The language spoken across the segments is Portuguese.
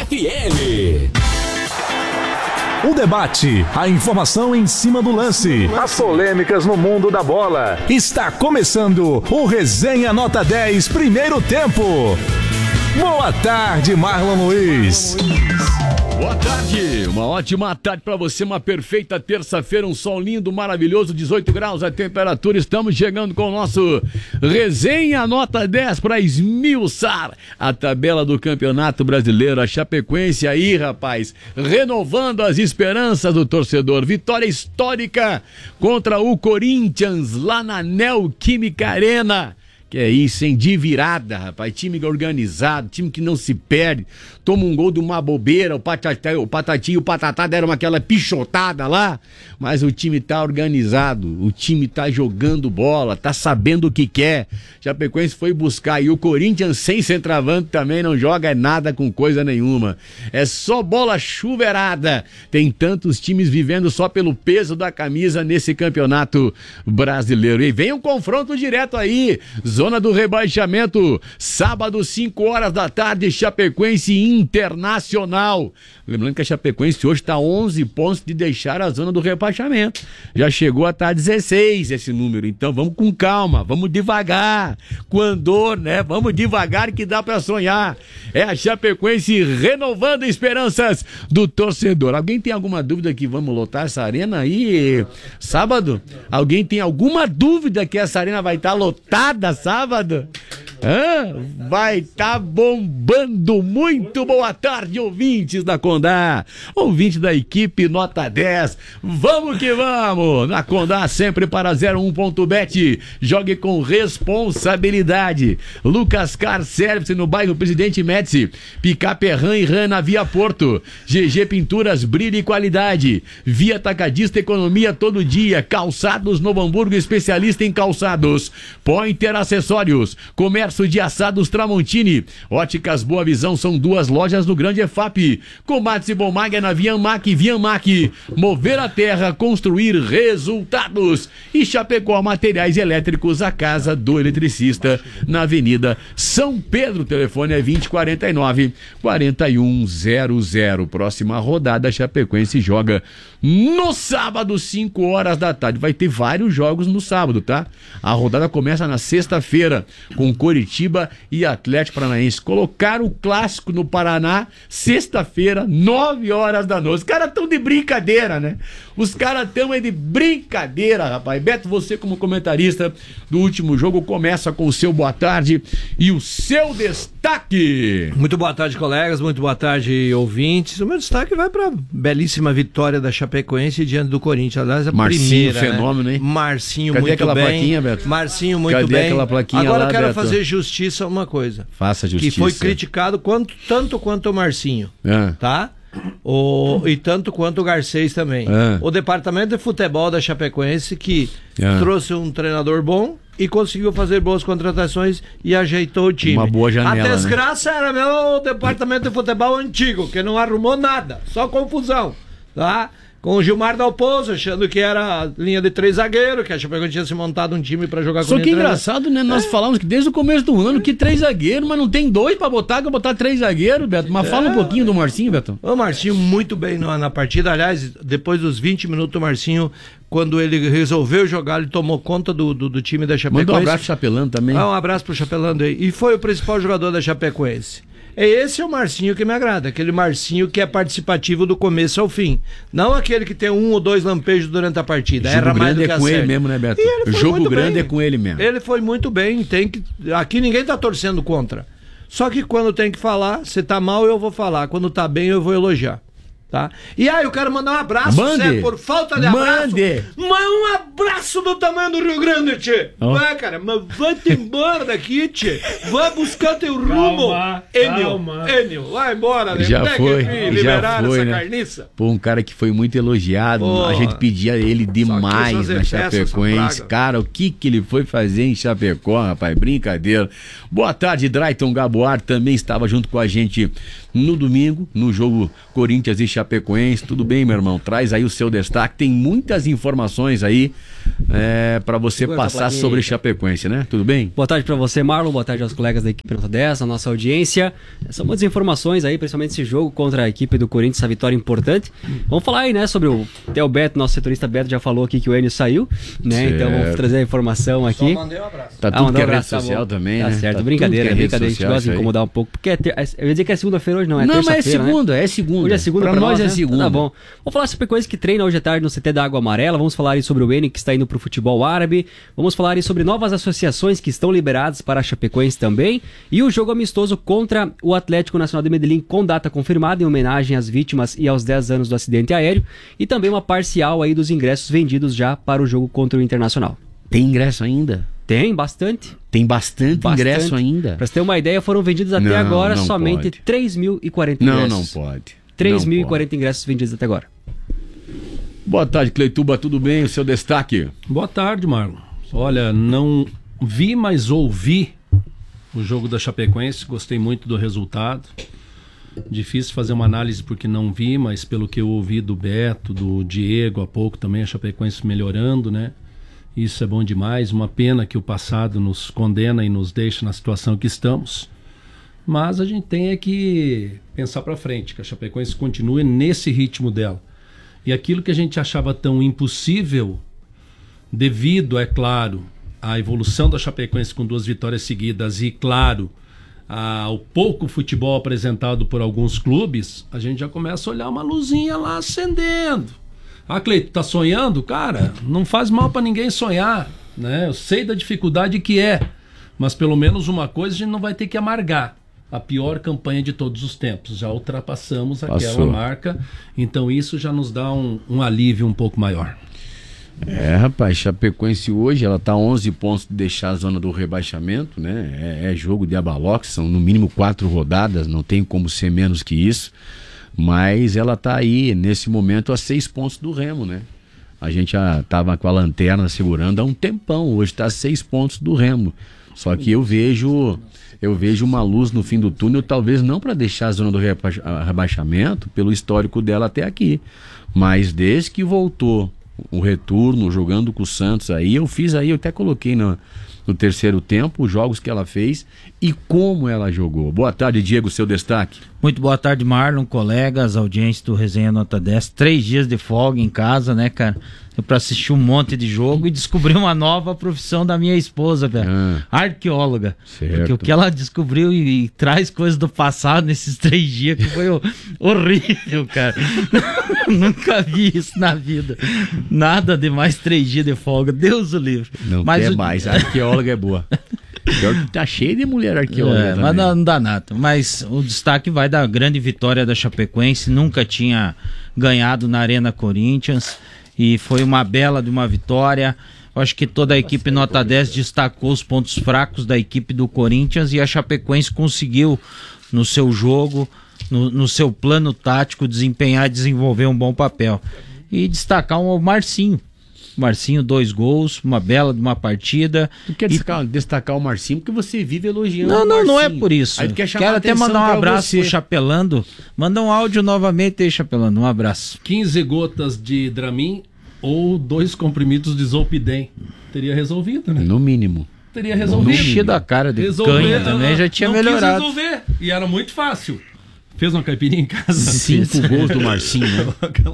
FM. O debate, a informação em cima do lance, as polêmicas no mundo da bola. Está começando o Resenha Nota 10, primeiro tempo. Boa tarde, Marlon Luiz. Boa tarde, uma ótima tarde para você, uma perfeita terça-feira, um sol lindo, maravilhoso, 18 graus a temperatura. Estamos chegando com o nosso Resenha Nota 10 para esmiuçar a tabela do Campeonato Brasileiro. A Chapecoense aí, rapaz, renovando as esperanças do torcedor. Vitória histórica contra o Corinthians lá na Neoquímica Arena. Que é isso, hein? De virada, rapaz. Time organizado, time que não se perde. Toma um gol de uma bobeira, o Patatinho e o Patatá deram aquela pichotada lá. Mas o time tá organizado, o time tá jogando bola, tá sabendo o que quer. Chapecoense foi buscar. E o Corinthians sem centroavante também não joga nada com coisa nenhuma. É só bola chuveirada. Tem tantos times vivendo só pelo peso da camisa nesse campeonato brasileiro. E vem um confronto direto aí. Zona do rebaixamento, sábado, 5 horas da tarde, Chapecoense Internacional. Lembrando que a Chapecoense hoje está 11 pontos de deixar a zona do rebaixamento. Já chegou a estar 16 esse número, então vamos com calma, vamos devagar, com andor, né? Vamos devagar que dá para sonhar. É a Chapecoense renovando esperanças do torcedor. Alguém tem alguma dúvida que vamos lotar essa arena aí sábado? Alguém tem alguma dúvida que essa arena vai estar lotada sábado? Vai estar bombando. Muito boa tarde, ouvintes da Condá, ouvinte da equipe Nota 10. Vamos que vamos. Na Condá, sempre para 01.bet. Jogue com responsabilidade. Lucas Car Service no bairro Presidente Médici. Picape Ram e Ram na Via Porto. GG Pinturas, brilho e qualidade. Via Atacadista, economia todo dia. Calçados Novo Hamburgo, especialista em calçados. Pointer Acessórios. Comércio de assados Tramontini. Óticas Boa Visão, são 2 lojas no Grande EFAP. Comates e Bomag é na Vianmac. Vianmac, mover a terra, construir resultados. E Chapecó Materiais Elétricos, a casa do eletricista, na Avenida São Pedro. O telefone é 2049-4100. Próxima rodada, Chapecoense joga no sábado, 5 horas da tarde. Vai ter vários jogos no sábado, tá? A rodada começa na sexta-feira com Coritiba e Atlético Paranaense. Colocaram o clássico no Paraná, sexta-feira, 9 horas da noite. Os caras estão de brincadeira, né? Os caras estão de brincadeira, rapaz. Beto, você como comentarista do último jogo, começa com o seu boa tarde e o seu destaque. Muito boa tarde, colegas. Muito boa tarde, ouvintes. O meu destaque vai para a belíssima vitória da Chapecoense diante do Corinthians. Aliás, a Marcinho, primeira, fenômeno, né? hein? Marcinho, Cadê muito aquela bem. Plaquinha, Beto? Marcinho, muito Cadê bem. aquela plaquinha Agora lá, eu quero Beto? fazer justiça a uma coisa. Faça justiça. Que foi criticado tanto quanto o Marcinho, tá? E tanto quanto o Garcês também. O departamento de futebol da Chapecoense que trouxe um treinador bom e conseguiu fazer boas contratações e ajeitou o time. Uma boa janela, a desgraça, né? Era mesmo o departamento de futebol antigo, que não arrumou nada, só confusão, tá? Com o Gilmar Dalpozo, achando que era a linha de 3 zagueiros, que a Chapecoense tinha se montado um time pra jogar com Só que engraçado, né? Nós falamos que desde o começo do ano que 3 zagueiros, mas não tem 2 pra botar, que botar 3 zagueiros, Beto. Mas fala um pouquinho do Marcinho, Beto. O Marcinho muito bem na partida. Aliás, depois dos 20 minutos, o Marcinho, quando ele resolveu jogar, ele tomou conta do time da Chapecoense. Manda um abraço pro Chapelando também. Um abraço pro Chapelando aí. E foi o principal jogador da Chapecoense. Esse é o Marcinho que me agrada, aquele Marcinho que é participativo do começo ao fim. Não aquele que tem 1 ou 2 lampejos durante a partida. Jogo grande é com ele mesmo, né, Beto? O jogo grande é com ele mesmo. Ele foi muito bem, aqui ninguém tá torcendo contra. Só que quando tem que falar, se tá mal eu vou falar, quando tá bem eu vou elogiar. Tá? E aí, eu quero mandar um abraço, Zé, por falta de abraço. Mas um abraço do tamanho do Rio Grande, tchê. Vai, cara, mas vai-te embora daqui, tchê. Vai buscar teu rumo. Enio, vai embora, né? Já foi, essa né? carniça. Pô, um cara que foi muito elogiado. A gente pedia ele demais na Chapecoense. Cara, o que ele foi fazer em Chapecó, rapaz? Brincadeira. Boa tarde, Drayton Gaboar também estava junto com a gente no domingo, no jogo Corinthians e Chapecoense. Tudo bem, meu irmão? Traz aí o seu destaque. Tem muitas informações aí para você passar sobre Chapecoense, né? Tudo bem? Boa tarde para você, Marlon. Boa tarde aos colegas da equipe Nota 10, a nossa audiência. São muitas informações aí, principalmente esse jogo contra a equipe do Corinthians, essa vitória importante. Vamos falar aí, né, sobre até o Beto, nosso setorista Beto já falou aqui que o Enio saiu, né? Certo. Então vamos trazer a informação aqui. Só mandei um abraço. Tá tudo que é rede social também, tá né? Certo, tá brincadeira, a gente gosta de incomodar um pouco, porque eu ia dizer que é segunda-feira hoje, não, não, terça-feira, mas é segunda, né? É segunda. Hoje é segunda pra nós, né? é segunda. Tá bom. Vamos falar sobre Chapecoense que treina hoje à tarde no CT da Água Amarela, vamos falar aí sobre o Enio que está indo pro futebol árabe, vamos falar aí sobre novas associações que estão liberadas para a Chapecoense também, e o jogo amistoso contra o Atlético Nacional de Medellín com data confirmada em homenagem às vítimas e aos 10 anos do acidente aéreo, e também uma parcial aí dos ingressos vendidos já para o jogo contra o Internacional. Tem ingresso ainda? Tem, bastante. Tem bastante ingresso ainda? Para você ter uma ideia, foram vendidos até agora somente 3.040 ingressos. Não pode. 3.040 ingressos vendidos até agora. Boa tarde, Cleituba, tudo bem? O seu destaque? Boa tarde, Marlon. Olha, não vi, mas ouvi o jogo da Chapecoense, gostei muito do resultado. Difícil fazer uma análise porque não vi, mas pelo que eu ouvi do Beto, do Diego há pouco também, a Chapecoense melhorando, né? Isso é bom demais, uma pena que o passado nos condena e nos deixa na situação que estamos. Mas a gente tem que pensar para frente, que a Chapecoense continue nesse ritmo dela. E aquilo que a gente achava tão impossível, devido, é claro, à evolução da Chapecoense com 2 vitórias seguidas e, claro, ao pouco futebol apresentado por alguns clubes, a gente já começa a olhar uma luzinha lá acendendo. Ah, Cleito, tá sonhando? Cara, não faz mal para ninguém sonhar, né? Eu sei da dificuldade que é, mas pelo menos uma coisa a gente não vai ter que amargar. A pior campanha de todos os tempos. Já ultrapassamos aquela marca, então isso já nos dá um alívio um pouco maior. Rapaz, Chapecoense hoje ela tá 11 pontos de deixar a zona do rebaixamento, né? É jogo de abaloque, são no mínimo 4 rodadas, não tem como ser menos que isso. Mas ela tá aí, nesse momento, a 6 pontos do Remo, né? A gente já tava com a lanterna segurando há um tempão, hoje tá a 6 pontos do Remo. Só que eu vejo uma luz no fim do túnel, talvez não para deixar a zona do rebaixamento, pelo histórico dela até aqui. Mas desde que voltou o retorno, jogando com o Santos aí, eu até coloquei no terceiro tempo os jogos que ela fez e como ela jogou. Boa tarde, Diego, seu destaque. Muito boa tarde, Marlon, colegas, audiência do Resenha Nota 10. 3 dias de folga em casa, né, cara? Para assistir um monte de jogo e descobrir uma nova profissão da minha esposa, velho. Arqueóloga. Certo. Porque o que ela descobriu e traz coisas do passado nesses 3 dias que foi horrível, cara. Nunca vi isso na vida. Nada de mais 3 dias de folga. Deus o livre. Não quer mais. A arqueóloga é boa. Pior que tá cheio de mulher arqueóloga. Mas não dá nada. Mas o destaque vai da grande vitória da Chapecoense. Nunca tinha ganhado na Arena Corinthians. E foi uma bela de uma vitória. Eu acho que toda a equipe Nota 10 destacou os pontos fracos da equipe do Corinthians e a Chapecoense conseguiu, no seu jogo, no seu plano tático, desempenhar e desenvolver um bom papel. E destacar o Marcinho. Marcinho, 2 gols, uma bela de uma partida. Tu quer destacar o Marcinho porque você vive elogiando o Marcinho. Não é por isso. Quero até mandar um abraço pro Chapelando. Manda um áudio novamente aí, Chapelando. Um abraço. 15 gotas de Dramin ou 2 comprimidos de Zolpidem. Teria resolvido, né? No mínimo. Teria resolvido. Enchido a cara de canha também, já tinha melhorado. Quis resolver. E era muito fácil. Fez uma caipirinha em casa. 5 gols do Marcinho, né?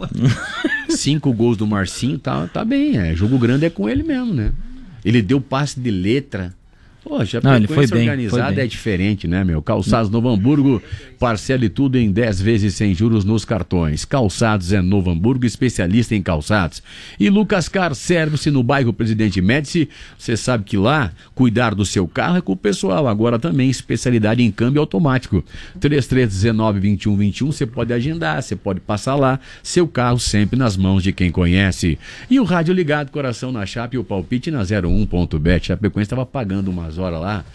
5 gols do Marcinho, tá bem. Jogo grande é com ele mesmo, né? Ele deu passe de letra. Poxa, a frequência organizada é diferente, né, meu? Calçados Novo Hamburgo, parcele tudo em 10 vezes sem juros nos cartões. Calçados é Novo Hamburgo, especialista em calçados. E Lucas Car, serve-se no bairro Presidente Médici. Você sabe que lá, cuidar do seu carro é com o pessoal. Agora também especialidade em câmbio automático. 3319-2121, você pode agendar, você pode passar lá. Seu carro sempre nas mãos de quem conhece. E o rádio ligado, coração na chapa e o palpite na 01.bet. A Chapecoense estava pagando umas horas lá,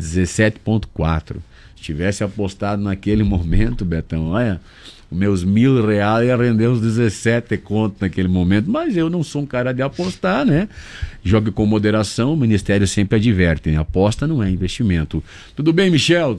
17.4. Se tivesse apostado naquele momento, Betão, olha, os meus R$1.000 ia render uns 17 conto naquele momento, mas eu não sou um cara de apostar, né? Jogue com moderação, o Ministério sempre adverte, né? Aposta não é investimento. Tudo bem, Michel?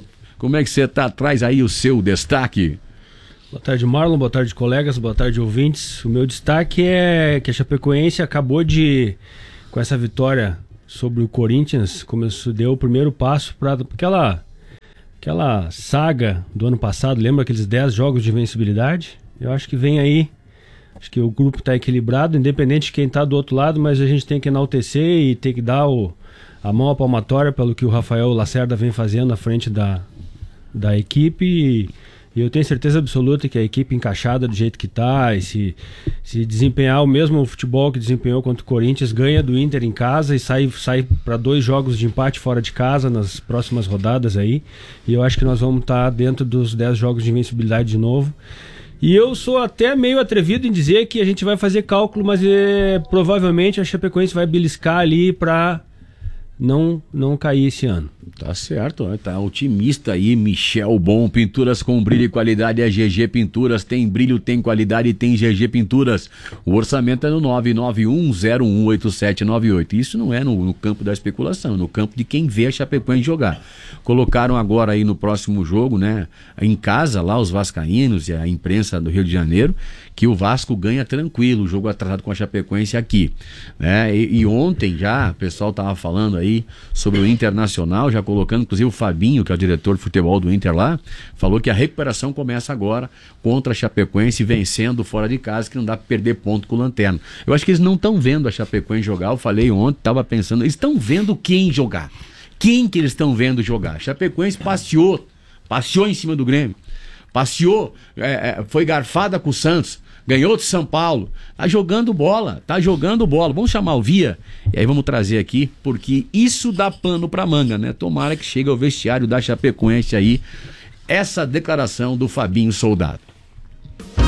Como é que você tá? Traz aí o seu destaque. Boa tarde, Marlon. Boa tarde, colegas. Boa tarde, ouvintes. O meu destaque é que a Chapecoense acabou com essa vitória sobre o Corinthians, deu o primeiro passo para aquela saga do ano passado. Lembra aqueles 10 jogos de invencibilidade? Eu acho que vem aí. Acho que o grupo está equilibrado, independente de quem está do outro lado, mas a gente tem que enaltecer e tem que dar a mão à palmatória pelo que o Rafael Lacerda vem fazendo à frente da equipe. E eu tenho certeza absoluta que a equipe encaixada do jeito que está, e se desempenhar o mesmo futebol que desempenhou contra o Corinthians, ganha do Inter em casa e sai para 2 jogos de empate fora de casa nas próximas rodadas aí. E eu acho que nós vamos estar dentro dos 10 jogos de invencibilidade de novo. E eu sou até meio atrevido em dizer que a gente vai fazer cálculo, mas provavelmente a Chapecoense vai beliscar ali para não cair esse ano. Tá certo, né? Tá otimista aí, Michel Bom. Pinturas com brilho e qualidade é GG Pinturas. Tem brilho, tem qualidade e tem GG Pinturas. O orçamento é no 991018798. Isso não é no campo da especulação, no campo de quem vê a Chapecoense jogar. Colocaram agora aí no próximo jogo, né, em casa, lá os vascaínos e a imprensa do Rio de Janeiro, que o Vasco ganha tranquilo, o jogo atrasado com a Chapecoense aqui, né? E ontem já, o pessoal tava falando aí sobre o Internacional, já colocando, inclusive o Fabinho, que é o diretor de futebol do Inter lá, falou que a recuperação começa agora contra a Chapecoense, vencendo fora de casa, que não dá pra perder ponto com o Lanterna. Eu acho que eles não estão vendo a Chapecoense jogar, eu falei ontem, tava pensando, eles estão vendo quem jogar. Quem que eles estão vendo jogar? A Chapecoense passeou em cima do Grêmio, foi garfada com o Santos, ganhou de São Paulo, tá jogando bola. Vamos chamar o Via e aí vamos trazer aqui, porque isso dá pano pra manga, né? Tomara que chegue ao vestiário da Chapecoense aí essa declaração do Fabinho Soldado.